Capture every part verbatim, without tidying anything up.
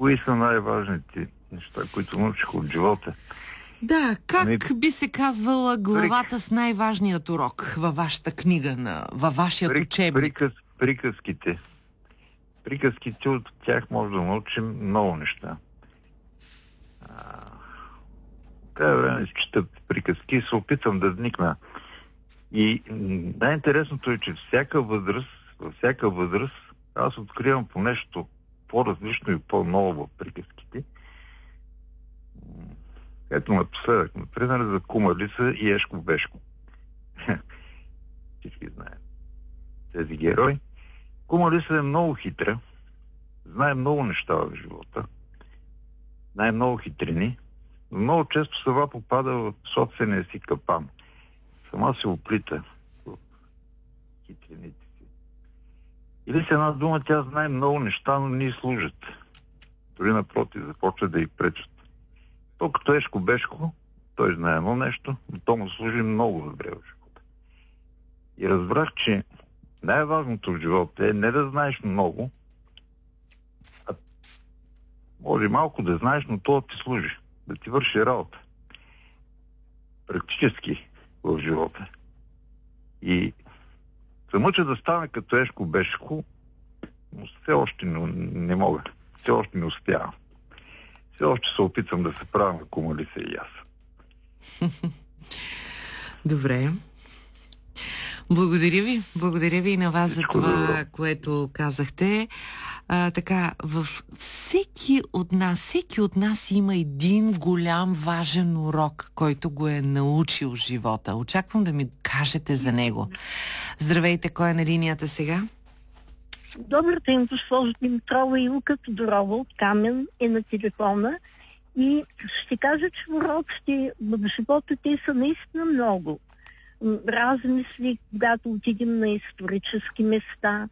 кои са най-важните неща, които научих от живота? Да, как Ами... би се казвала главата с най-важният урок във вашата книга, на, във вашият Прик, учебник? Приказ, приказките. Приказките, от тях може да научим много неща. Тая време си чета приказки и се опитам да вникна. И най-интересното е, че всяка възраст, във всяка възраст, аз откривам по нещо по-различно и по-ново в приказките. Ето напоследък, например, за Кума Лиса и Ешко Бешко. Всички знаем тези герои. Кума Лиса е много хитра, знае много неща в живота, знае много хитрини, но много често сама попада в собствения си капан. Сама се оплита в хитрините си. Или с една дума, тя знае много неща, но не й служат. Дори напротив, започва да й пречат. То като Ешко Бешко, той знае едно нещо, но то му служи много добре в живота. И разбрах, че най-важното в живота е не да знаеш много, а може малко да знаеш, но то ти служи, да ти върши работа. Практически в живота. И се мъча да стане като Ешко Бешко, но все още не, не мога. Все още не успявам. Все още се опитвам да се правя на Кума Лиса и аз. Добре. Благодаря ви. Благодаря ви и на вас Всичко за това, добро. което казахте. А, така, във всеки от нас, всеки от нас има един голям важен урок, който го е научил в живота. Очаквам да ми кажете за него. Здравейте, кой е на линията сега? Добър ден, госпожо Димитрова. Илка Тодорова от Камен е на телефона. И ще кажа, че уроците в живота те са наистина много. Размисли, когато отидем на исторически места,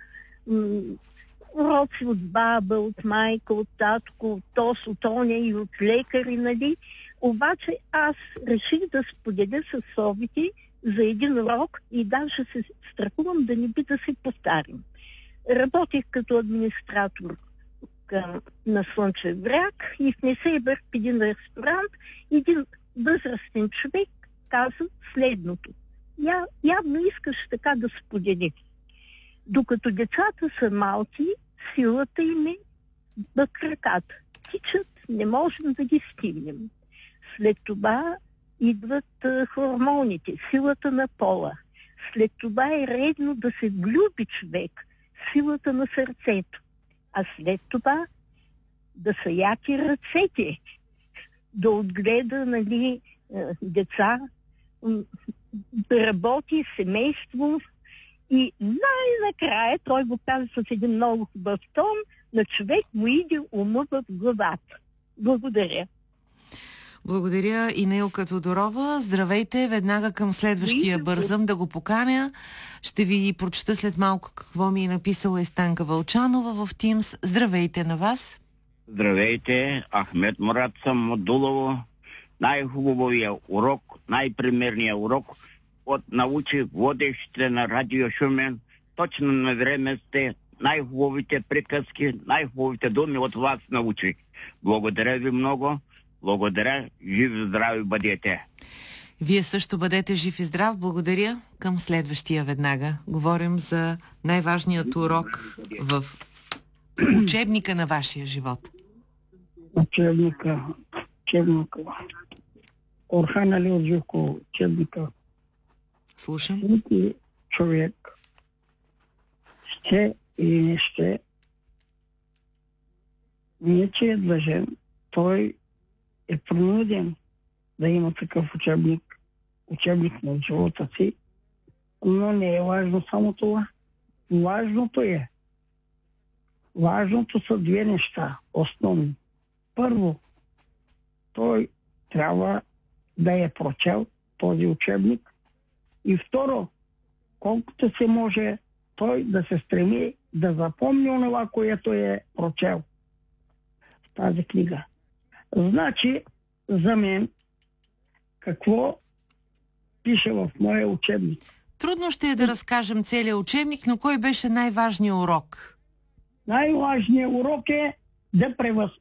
уроци от баба, от майка, от татко, от тос, от оня и от лекари, нали? Обаче аз реших да споделя със собите за един урок и даже се страхувам да не би да се повтарим. Работех като администратор към, на Слънчев бряг и в Несебър в един ресторант един възрастен човек каза следното. Я, явно искаш така да сподели. Докато децата са малки, силата им е в краката. Тичат, не можем да ги стигнем. След това идват а, хормоните, силата на пола. След това е редно да се влюби човек, силата на сърцето. А след това да са яки ръцете, да отгледа, нали, деца, да работи семейство и най-накрая, той го каза с един много хубав тон, на човек му иде ума в главата. Благодаря. Благодаря и на Илка Тодорова. Здравейте, веднага към следващия бързам да го поканя. Ще ви прочета след малко какво ми е написала Станка Вълчанова в Teams. Здравейте на вас. Здравейте, Ахмед Мурат съм от Дулово. Най-хубавия урок, най-примерният урок от научи водещите на Радио Шумен. Точно на време сте, най-хубавите приказки, най-хубавите думи от вас научих. Благодаря ви много. Благодаря. Жив и здрави бъдете. Вие също бъдете жив и здрав. Благодаря. Към следващия веднага. Говорим за най-важният урок в учебника на вашия живот. Учебника. Учебника. Орхан Али от Живко. Учебника. Слушам. Всеки човек ще или не ще, не че е длъжен, той е принуден да има такъв учебник, учебник на живота си, но не е важно само това. Важното е, важното са две неща, основни. Първо, той трябва да е прочел този учебник и второ, колкото се може той да се стреми да запомни онова, което е прочел в тази книга. Значи, за мен, какво пише в моя учебник? Трудно ще е да разкажем целият учебник, но кой беше най-важният урок? Най-важният урок е да превъз...